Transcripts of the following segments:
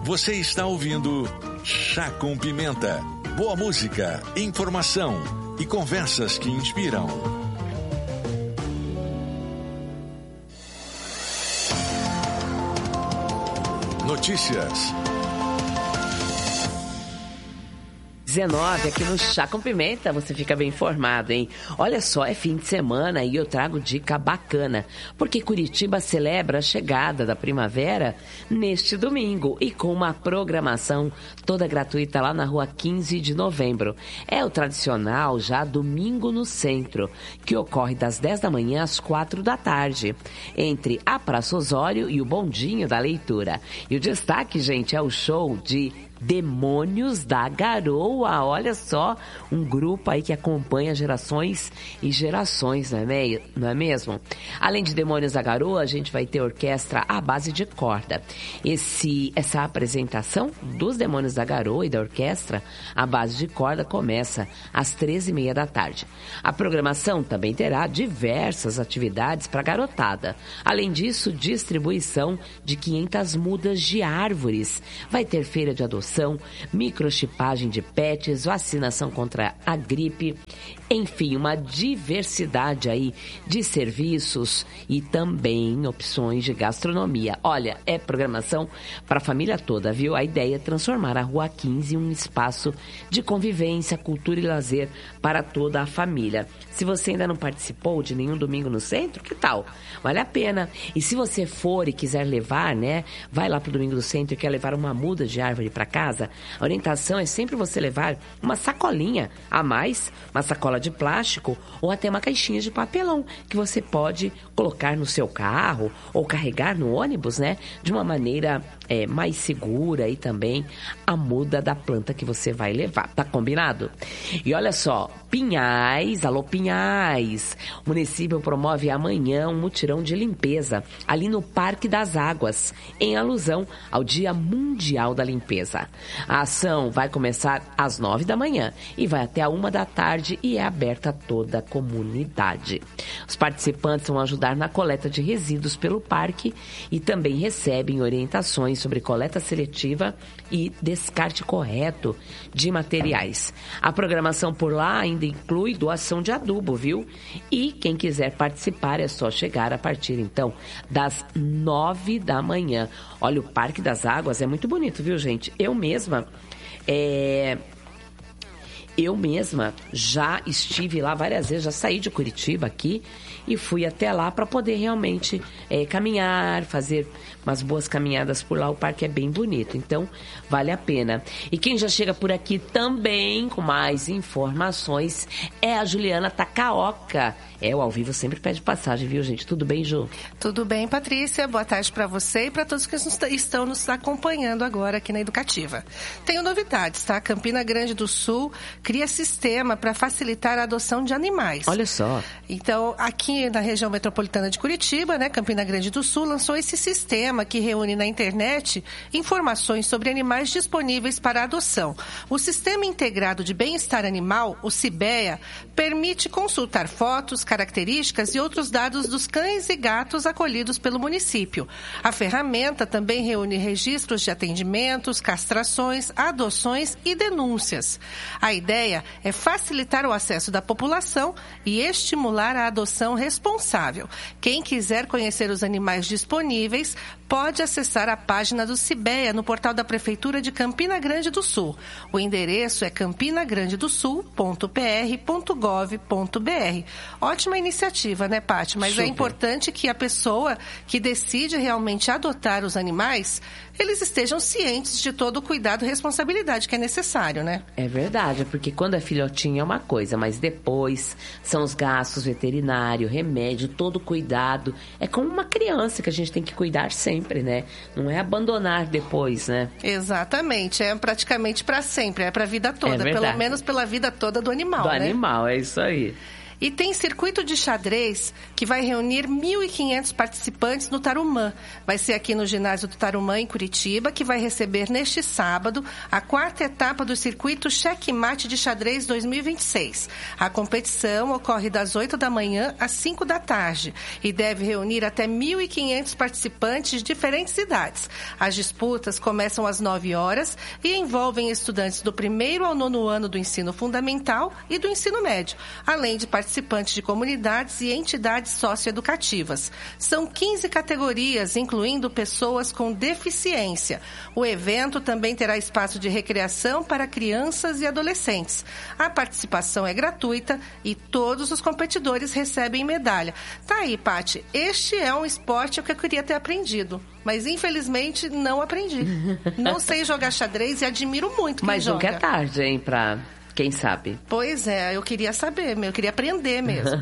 Você está ouvindo Chá com Pimenta. Boa música, informação e conversas que inspiram. Notícias. 19 aqui no Chá com Pimenta, você fica bem informado, hein? Olha só, é fim de semana e eu trago dica bacana, porque Curitiba celebra a chegada da primavera neste domingo e com uma programação toda gratuita lá na rua 15 de novembro. É o tradicional já Domingo no Centro, que ocorre das 10 da manhã às 4 da tarde, entre a Praça Osório e o Bondinho da Leitura. E o destaque, gente, é o show de Demônios da Garoa. Olha só, um grupo aí que acompanha gerações e gerações, não é mesmo? Além de Demônios da Garoa, a gente vai ter orquestra à base de corda. Essa apresentação dos Demônios da Garoa e da orquestra à base de corda começa às 13h30 da tarde. A programação também terá diversas atividades para garotada. Além disso, distribuição de 500 mudas de árvores. Vai ter feira de adoção, microchipagem de pets, vacinação contra a gripe, enfim, uma diversidade aí de serviços e também opções de gastronomia. Olha, é programação para a família toda, viu? A ideia é transformar a Rua 15 em um espaço de convivência, cultura e lazer para toda a família. Se você ainda não participou de nenhum Domingo no Centro, que tal? Vale a pena. E se você for e quiser levar, né? Vai lá pro Domingo do Centro e quer levar uma muda de árvore para casa, a orientação é sempre você levar uma sacolinha a mais, uma sacola de plástico ou até uma caixinha de papelão que você pode colocar no seu carro ou carregar no ônibus, né? De uma maneira mais segura e também a muda da planta que você vai levar. Tá combinado? E olha só, Pinhais, alô Pinhais, o município promove amanhã um mutirão de limpeza ali no Parque das Águas, em alusão ao Dia Mundial da Limpeza. A ação vai começar às 9 da manhã e vai até a 1 da tarde e é aberta a toda a comunidade. Os participantes vão ajudar na coleta de resíduos pelo parque e também recebem orientações sobre coleta seletiva e descarte correto de materiais. A programação por lá ainda inclui doação de adubo, viu? E quem quiser participar é só chegar a partir, então, das 9 da manhã. Olha, o Parque das Águas é muito bonito, viu, gente? Eu mesma já estive lá várias vezes, já saí de Curitiba aqui e fui até lá para poder realmente caminhar, fazer umas boas caminhadas por lá. O parque é bem bonito, então vale a pena. E quem já chega por aqui também com mais informações é a Juliana Takaoka. O Ao Vivo sempre pede passagem, viu, gente? Tudo bem, Ju? Tudo bem, Patrícia. Boa tarde para você e para todos que estão nos acompanhando agora aqui na Educativa. Tenho novidades, tá? Campina Grande do Sul cria sistema para facilitar a adoção de animais. Olha só. Então, aqui na região metropolitana de Curitiba, né, Campina Grande do Sul lançou esse sistema que reúne na internet informações sobre animais disponíveis para adoção. O Sistema Integrado de Bem-Estar Animal, o CIBEA, permite consultar fotos, características e outros dados dos cães e gatos acolhidos pelo município. A ferramenta também reúne registros de atendimentos, castrações, adoções e denúncias. A ideia é facilitar o acesso da população e estimular a adoção responsável. Quem quiser conhecer os animais disponíveis pode acessar a página do CIBEA no portal da Prefeitura de Campina Grande do Sul. O endereço é campinagrandedosul.pr.gov.br. Ótima iniciativa, né, Paty? Mas super. É importante que a pessoa que decide realmente adotar os animais, eles estejam cientes de todo o cuidado e responsabilidade que é necessário, né? É verdade, porque quando é filhotinho é uma coisa, mas depois são os gastos veterinário, remédio, todo cuidado. É como uma criança que a gente tem que cuidar sempre, né? Não é abandonar depois, né? Exatamente, é praticamente para sempre, é para a vida toda, pelo menos pela vida toda do animal, né? Do animal, é isso aí. E tem circuito de xadrez que vai reunir 1.500 participantes no Tarumã. Vai ser aqui no ginásio do Tarumã, em Curitiba, que vai receber neste sábado a 4ª etapa do circuito Checkmate de Xadrez 2026. A competição ocorre das 8 da manhã às 5 da tarde e deve reunir até 1.500 participantes de diferentes idades. As disputas começam às 9 horas e envolvem estudantes do 1º ao 9º ano do ensino fundamental e do ensino médio, além de participantes de comunidades e entidades socioeducativas. São 15 categorias, incluindo pessoas com deficiência. O evento também terá espaço de recreação para crianças e adolescentes. A participação é gratuita e todos os competidores recebem medalha. Tá aí, Paty, este é um esporte que eu queria ter aprendido, mas infelizmente não aprendi. Não sei jogar xadrez e admiro muito quem mas joga. nunca é tarde, hein, pra quem sabe. Pois é, eu queria saber, eu queria aprender mesmo.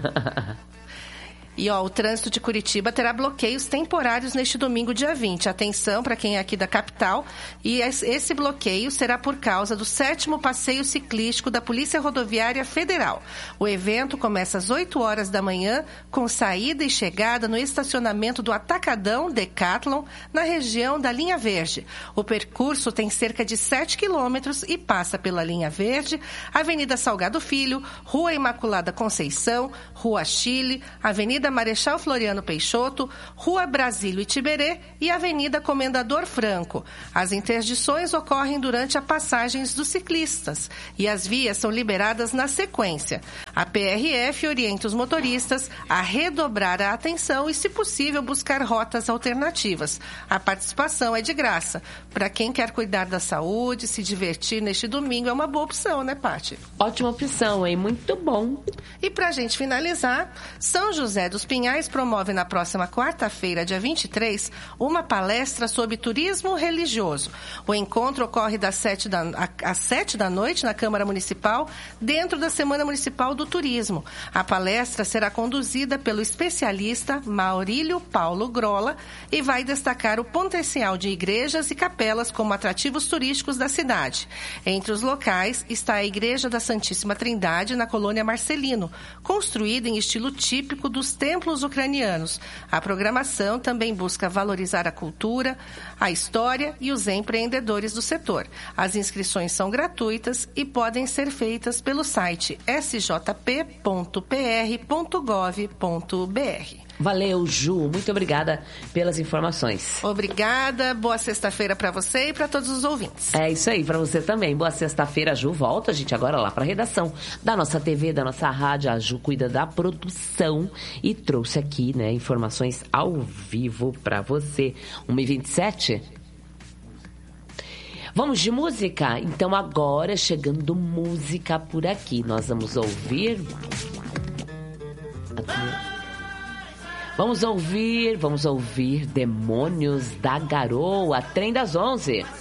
E, o trânsito de Curitiba terá bloqueios temporários neste domingo, dia 20. Atenção para quem é aqui da capital. E esse bloqueio será por causa do 7º passeio ciclístico da Polícia Rodoviária Federal. O evento começa às 8 horas da manhã, com saída e chegada no estacionamento do Atacadão Decathlon, na região da Linha Verde. O percurso tem cerca de 7 quilômetros e passa pela Linha Verde, Avenida Salgado Filho, Rua Imaculada Conceição, Rua Chile, Avenida Marechal Floriano Peixoto, Rua Brasílio Itiberê e Avenida Comendador Franco. As interdições ocorrem durante as passagens dos ciclistas e as vias são liberadas na sequência. A PRF orienta os motoristas a redobrar a atenção e, se possível, buscar rotas alternativas. A participação é de graça. Para quem quer cuidar da saúde, se divertir neste domingo, é uma boa opção, né, Paty? Ótima opção, hein? Muito bom. E para a gente finalizar, São José dos Pinhais promove na próxima quarta-feira, dia 23, uma palestra sobre turismo religioso. O encontro ocorre às 7 da noite na Câmara Municipal, dentro da Semana Municipal do Turismo. A palestra será conduzida pelo especialista Maurílio Paulo Grola e vai destacar o potencial de igrejas e capelas como atrativos turísticos da cidade. Entre os locais está a Igreja da Santíssima Trindade, na Colônia Marcelino, construída em estilo típico dos templos ucranianos. A programação também busca valorizar a cultura, a história e os empreendedores do setor. As inscrições são gratuitas e podem ser feitas pelo site sjp.pr.gov.br. Valeu, Ju. Muito obrigada pelas informações. Obrigada. Boa sexta-feira para você e para todos os ouvintes. É isso aí, para você também. Boa sexta-feira, Ju. Volta, a gente, agora lá para a redação da nossa TV, da nossa rádio. A Ju cuida da produção e trouxe aqui, né, informações ao vivo para você. 1h27. Vamos de música? Então agora, chegando música por aqui. Nós vamos ouvir... Vamos ouvir Demônios da Garoa, Trem das 11.